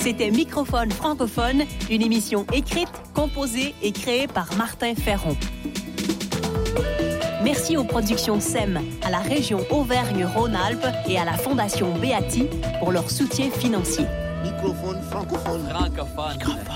C'était Microphone francophone, une émission écrite, composée et créée par Martin Ferron. Merci aux productions SEM, à la région Auvergne-Rhône-Alpes et à la Fondation Beati pour leur soutien financier. Microphone francophone. Francophone.